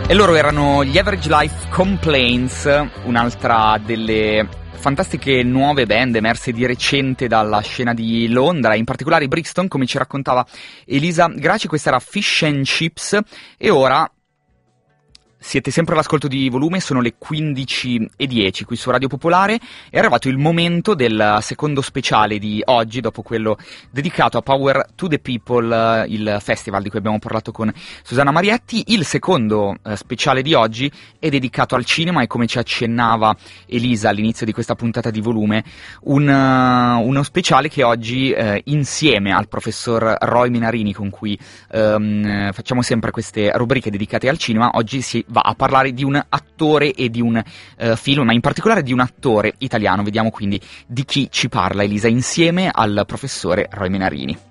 E loro erano gli Average Life Complaints, un'altra delle fantastiche nuove band emerse di recente dalla scena di Londra, in particolare Brixton, come ci raccontava Elisa Graci. Questa era Fish and Chips e ora siete sempre all'ascolto di Volume, sono le 15:10 qui su Radio Popolare. È arrivato il momento del secondo speciale di oggi, dopo quello dedicato a Power to the People, il festival di cui abbiamo parlato con Susanna Marietti. Il secondo speciale di oggi è dedicato al cinema e, come ci accennava Elisa all'inizio di questa puntata di Volume, uno speciale che oggi insieme al professor Roy Menarini, con cui facciamo sempre queste rubriche dedicate al cinema, oggi si va a parlare di un attore e di un film, ma in particolare di un attore italiano. Vediamo quindi di chi ci parla Elisa insieme al professore Roy Menarini.